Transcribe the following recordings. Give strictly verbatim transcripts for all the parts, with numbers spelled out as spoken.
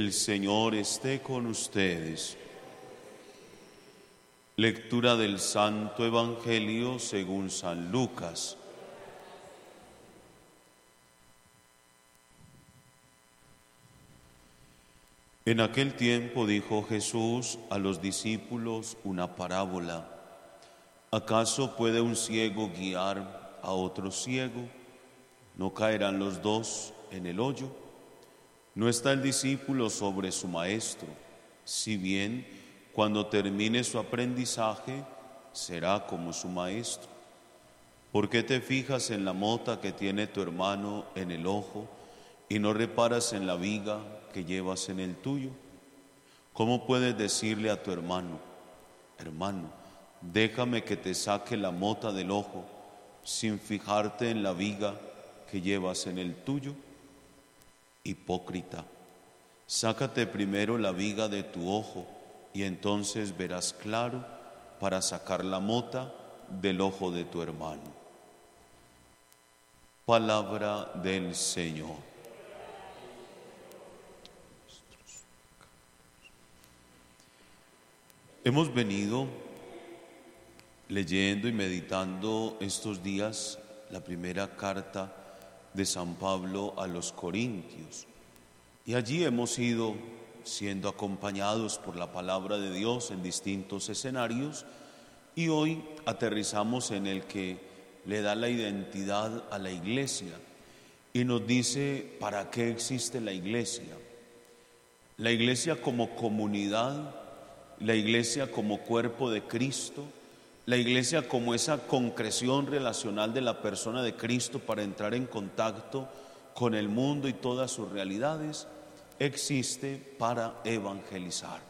El Señor esté con ustedes. Lectura del Santo Evangelio según San Lucas. En aquel tiempo dijo Jesús a los discípulos una parábola. ¿Acaso puede un ciego guiar a otro ciego? ¿No caerán los dos en el hoyo? No está el discípulo sobre su maestro, si bien cuando termine su aprendizaje será como su maestro. ¿Por qué te fijas en la mota que tiene tu hermano en el ojo y no reparas en la viga que llevas en el tuyo? ¿Cómo puedes decirle a tu hermano, hermano, déjame que te saque la mota del ojo, sin fijarte en la viga que llevas en el tuyo? Hipócrita, sácate primero la viga de tu ojo y entonces verás claro para sacar la mota del ojo de tu hermano. Palabra del Señor. Hemos venido leyendo y meditando estos días la primera carta de San Pablo a los Corintios, y allí hemos ido siendo acompañados por la palabra de Dios en distintos escenarios, y hoy aterrizamos en el que le da la identidad a la iglesia y nos dice para qué existe la iglesia. La iglesia como comunidad, la iglesia como cuerpo de Cristo, la iglesia como esa concreción relacional de la persona de Cristo para entrar en contacto con el mundo y todas sus realidades, existe para evangelizar.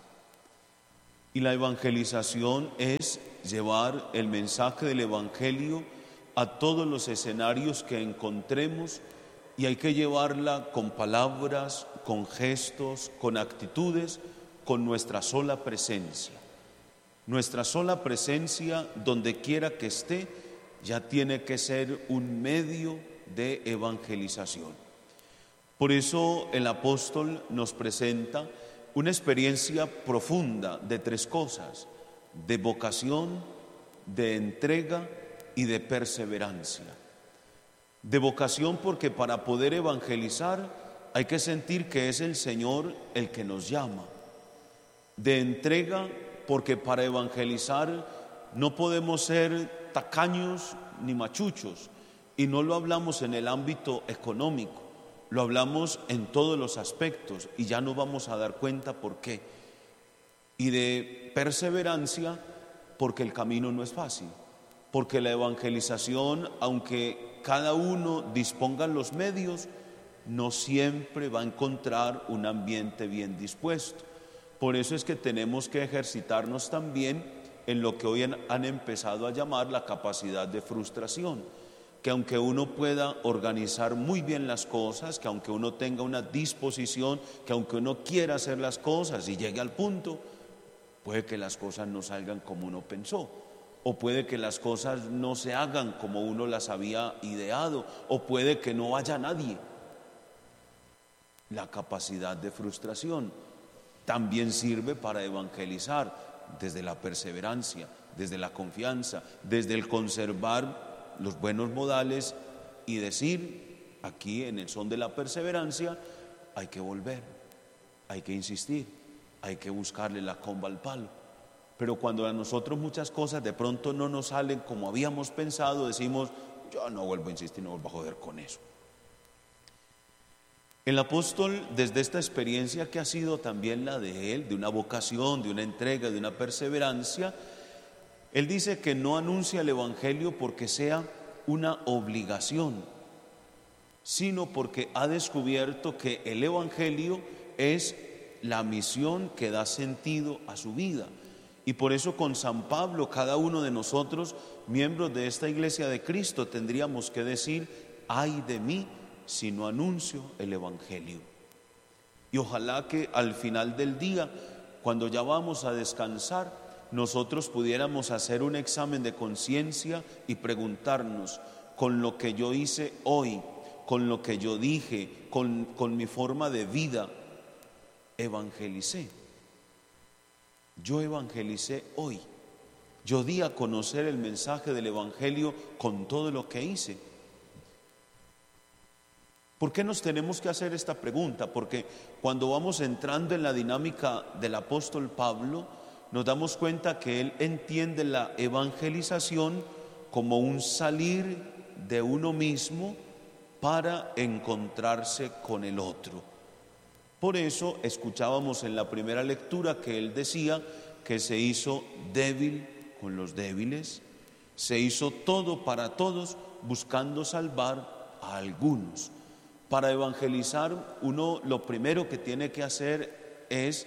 Y la evangelización es llevar el mensaje del evangelio a todos los escenarios que encontremos, y hay que llevarla con palabras, con gestos, con actitudes, con nuestra sola presencia. Nuestra sola presencia, donde quiera que esté, ya tiene que ser un medio de evangelización. Por eso el apóstol nos presenta una experiencia profunda de tres cosas: de vocación, de entrega y de perseverancia. De vocación, porque para poder evangelizar hay que sentir que es el Señor el que nos llama. De entrega, porque para evangelizar no podemos ser tacaños ni machuchos, y no lo hablamos en el ámbito económico, lo hablamos en todos los aspectos, y ya nos vamos a dar cuenta por qué. Y de perseverancia, porque el camino no es fácil, porque la evangelización, aunque cada uno disponga los medios, no siempre va a encontrar un ambiente bien dispuesto. Por eso es que tenemos que ejercitarnos también en lo que hoy han empezado a llamar la capacidad de frustración, que aunque uno pueda organizar muy bien las cosas, que aunque uno tenga una disposición, que aunque uno quiera hacer las cosas y llegue al punto, puede que las cosas no salgan como uno pensó, o puede que las cosas no se hagan como uno las había ideado, o puede que no haya nadie. La capacidad de frustración también sirve para evangelizar desde la perseverancia, desde la confianza, desde el conservar los buenos modales y decir, aquí en el son de la perseverancia, hay que volver, hay que insistir, hay que buscarle la comba al palo. Pero cuando a nosotros muchas cosas de pronto no nos salen como habíamos pensado, decimos, yo no vuelvo a insistir, no vuelvo a joder con eso. El apóstol, desde esta experiencia que ha sido también la de él, de una vocación, de una entrega, de una perseverancia, él dice que no anuncia el evangelio porque sea una obligación, sino porque ha descubierto que el evangelio es la misión que da sentido a su vida. Y por eso con San Pablo, cada uno de nosotros, miembros de esta iglesia de Cristo, tendríamos que decir, ay de mí si no anuncio el evangelio. Y ojalá que al final del día, cuando ya vamos a descansar, nosotros pudiéramos hacer un examen de conciencia y preguntarnos, con lo que yo hice hoy, con lo que yo dije, con, con mi forma de vida, evangelicé. Yo evangelicé hoy. Yo di a conocer el mensaje del evangelio con todo lo que hice. ¿Por qué nos tenemos que hacer esta pregunta? Porque cuando vamos entrando en la dinámica del apóstol Pablo, nos damos cuenta que él entiende la evangelización como un salir de uno mismo para encontrarse con el otro. Por eso escuchábamos en la primera lectura que él decía que se hizo débil con los débiles, se hizo todo para todos, buscando salvar a algunos. Para evangelizar, uno lo primero que tiene que hacer es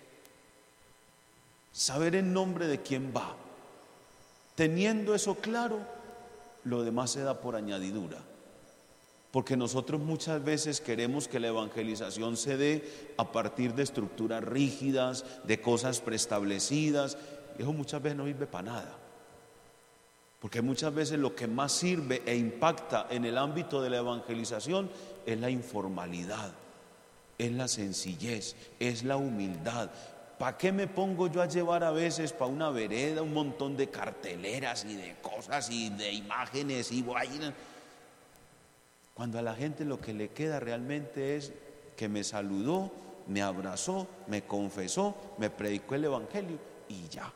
saber en nombre de quién va. Teniendo eso claro, lo demás se da por añadidura. Porque nosotros muchas veces queremos que la evangelización se dé a partir de estructuras rígidas, de cosas preestablecidas. Eso muchas veces no sirve para nada. Porque muchas veces lo que más sirve e impacta en el ámbito de la evangelización es la informalidad, es la sencillez, es la humildad. ¿Para qué me pongo yo a llevar a veces para una vereda un montón de carteleras y de cosas y de imágenes y vainas? Cuando a la gente lo que le queda realmente es que me saludó, me abrazó, me confesó, me predicó el evangelio y ya.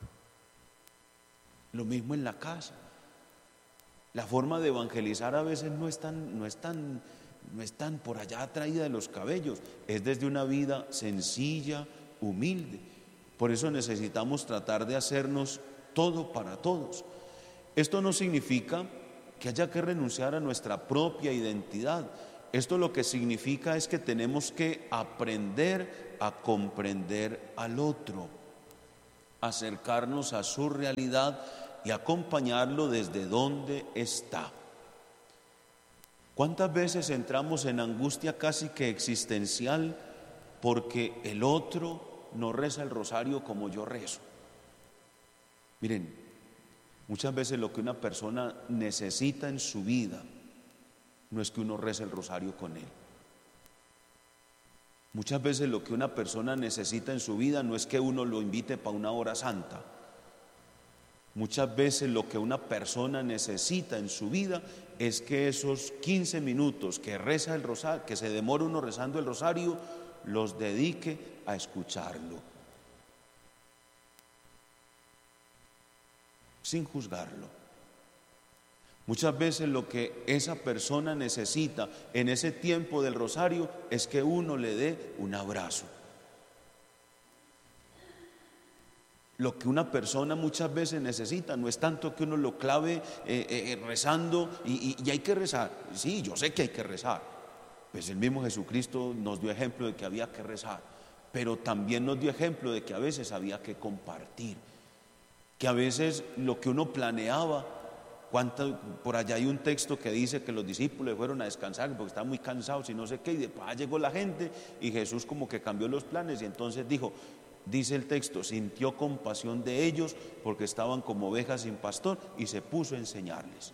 Lo mismo en la casa. La forma de evangelizar a veces no es tan, no es tan, no es tan por allá traída de los cabellos, es desde una vida sencilla, humilde. Por eso necesitamos tratar de hacernos todo para todos. Esto no significa que haya que renunciar a nuestra propia identidad. Esto lo que significa es que tenemos que aprender a comprender al otro, acercarnos a su realidad y acompañarlo desde donde está. ¿Cuántas veces entramos en angustia casi que existencial porque el otro no reza el rosario como yo rezo? Miren, muchas veces lo que una persona necesita en su vida no es que uno rece el rosario con él. Muchas veces lo que una persona necesita en su vida no es que uno lo invite para una hora santa. Muchas veces lo que una persona necesita en su vida es que esos quince minutos que reza el rosario, que se demora uno rezando el rosario, los dedique a escucharlo, sin juzgarlo. Muchas veces lo que esa persona necesita en ese tiempo del rosario es que uno le dé un abrazo. Lo que una persona muchas veces necesita no es tanto que uno lo clave eh, eh, rezando y, y, y hay que rezar. Sí, yo sé que hay que rezar. Pues el mismo Jesucristo nos dio ejemplo de que había que rezar, pero también nos dio ejemplo de que a veces había que compartir, que a veces lo que uno planeaba, cuánto, por allá hay un texto que dice que los discípulos fueron a descansar porque estaban muy cansados y no sé qué, y después llegó la gente y Jesús como que cambió los planes y entonces dijo, dice el texto, sintió compasión de ellos porque estaban como ovejas sin pastor y se puso a enseñarles.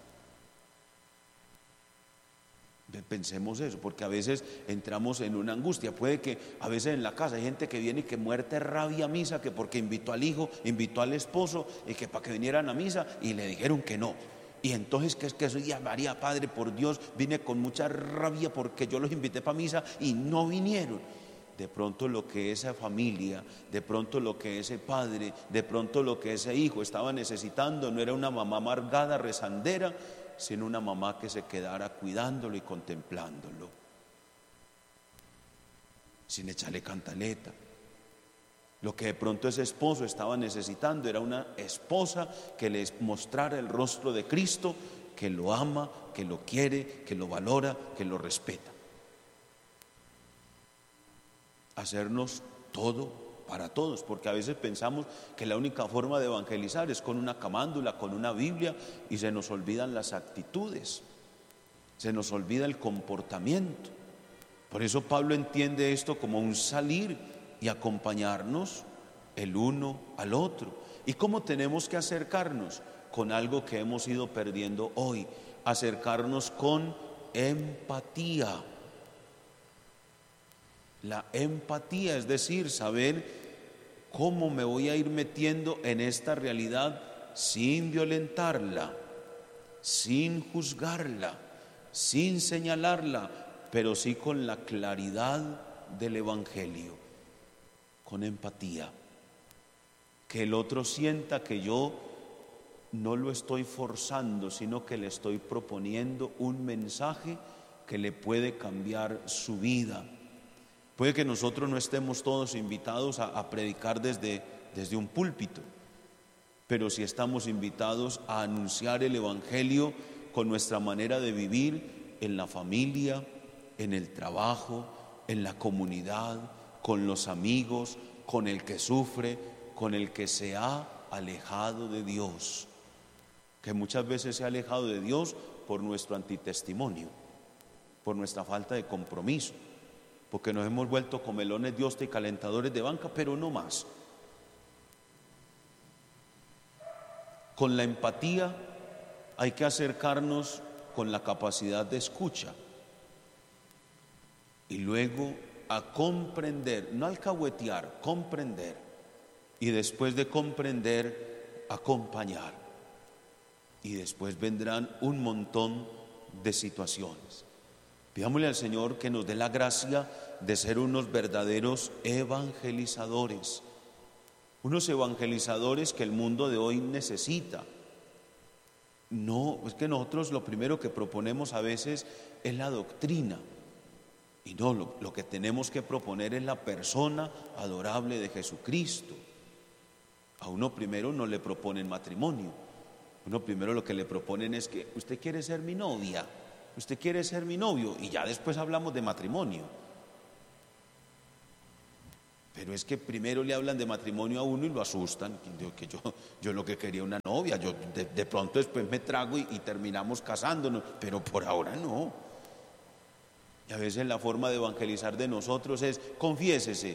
Pensemos eso, porque a veces entramos en una angustia. Puede que a veces en la casa hay gente que viene y que muerte rabia a misa, que porque invitó al hijo, invitó al esposo y que para que vinieran a misa y le dijeron que no. Y entonces que es que soy María, Padre, por Dios, vine con mucha rabia porque yo los invité para misa y no vinieron. De pronto lo que esa familia, de pronto lo que ese padre, de pronto lo que ese hijo estaba necesitando no era una mamá amargada, rezandera, sino una mamá que se quedara cuidándolo y contemplándolo, sin echarle cantaleta. Lo que de pronto ese esposo estaba necesitando era una esposa que les mostrara el rostro de Cristo, que lo ama, que lo quiere, que lo valora, que lo respeta. Hacernos todo para todos, porque a veces pensamos que la única forma de evangelizar es con una camándula, con una Biblia, y se nos olvidan las actitudes, se nos olvida el comportamiento. Por eso Pablo entiende esto como un salir y acompañarnos el uno al otro. ¿Y cómo tenemos que acercarnos? Con algo que hemos ido perdiendo hoy, acercarnos con empatía. La empatía, es decir, saber cómo me voy a ir metiendo en esta realidad sin violentarla, sin juzgarla, sin señalarla, pero sí con la claridad del Evangelio, con empatía. Que el otro sienta que yo no lo estoy forzando, sino que le estoy proponiendo un mensaje que le puede cambiar su vida. Puede que nosotros no estemos todos invitados a, a predicar desde, desde un púlpito, pero sí estamos invitados a anunciar el Evangelio con nuestra manera de vivir en la familia, en el trabajo, en la comunidad, con los amigos, con el que sufre, con el que se ha alejado de Dios, que muchas veces se ha alejado de Dios por nuestro antitestimonio, por nuestra falta de compromiso, porque nos hemos vuelto comelones de hostia y calentadores de banca, pero no más. Con la empatía hay que acercarnos con la capacidad de escucha y luego a comprender, no alcahuetear, comprender, y después de comprender, acompañar, y después vendrán un montón de situaciones. Pidámosle al Señor que nos dé la gracia de ser unos verdaderos evangelizadores, unos evangelizadores que el mundo de hoy necesita. No, es que nosotros lo primero que proponemos a veces es la doctrina, y no, lo, lo que tenemos que proponer es la persona adorable de Jesucristo. A uno primero no le proponen matrimonio, uno primero lo que le proponen es que usted quiere ser mi novia, usted quiere ser mi novio, y ya después hablamos de matrimonio. Pero es que primero le hablan de matrimonio a uno y lo asustan, que yo, yo lo que quería una novia, yo de, de pronto después me trago y, y terminamos casándonos, pero por ahora no. Y a veces la forma de evangelizar de nosotros es: confiésese,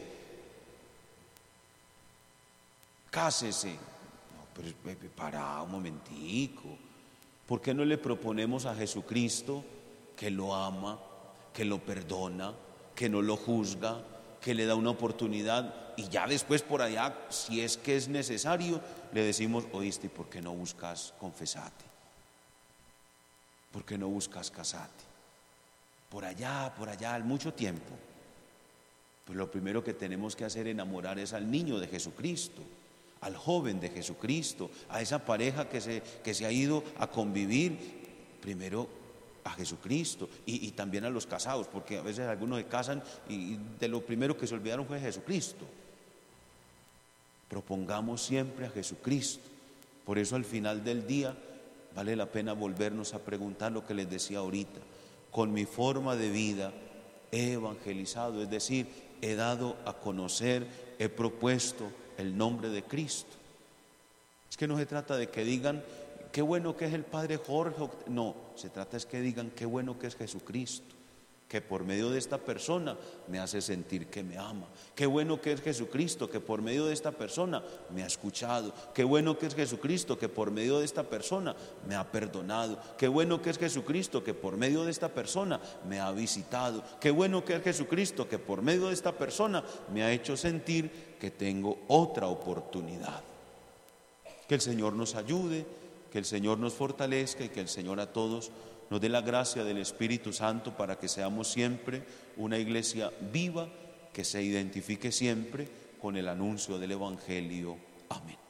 cásese. No, pero para un momentico, ¿por qué no le proponemos a Jesucristo que lo ama, que lo perdona, que no lo juzga, que le da una oportunidad, y ya después por allá, si es que es necesario, le decimos: oíste, ¿por qué no buscas confesarte? ¿Por qué no buscas casarte? Por allá, por allá, al mucho tiempo. Pues lo primero que tenemos que hacer enamorar es al niño de Jesucristo, al joven de Jesucristo, a esa pareja que se, que se ha ido a convivir, primero a Jesucristo, y, y también a los casados, porque a veces algunos se casan y de lo primero que se olvidaron fue Jesucristo. Propongamos siempre a Jesucristo. Por eso al final del día vale la pena volvernos a preguntar lo que les decía ahorita: con mi forma de vida he evangelizado, es decir, he dado a conocer, he propuesto el nombre de Cristo. Es que no se trata de que digan qué bueno que es el Padre Jorge, no, se trata es que digan qué bueno que es Jesucristo, que por medio de esta persona me hace sentir que me ama. Qué bueno que es Jesucristo, que por medio de esta persona me ha escuchado. Qué bueno que es Jesucristo, que por medio de esta persona me ha perdonado. Qué bueno que es Jesucristo, que por medio de esta persona me ha visitado. Qué bueno que es Jesucristo, que por medio de esta persona me ha hecho sentir que tengo otra oportunidad. Que el Señor nos ayude, que el Señor nos fortalezca y que el Señor a todos nos dé la gracia del Espíritu Santo para que seamos siempre una iglesia viva que se identifique siempre con el anuncio del Evangelio. Amén.